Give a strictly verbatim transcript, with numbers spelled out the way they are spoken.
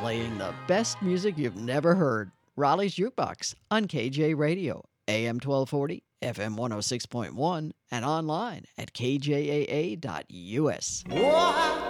playing the best music you've never heard. Raleigh's Jukebox on K J Radio, A M twelve forty, F M one oh six point one, and online at K J A A dot U S. Oh,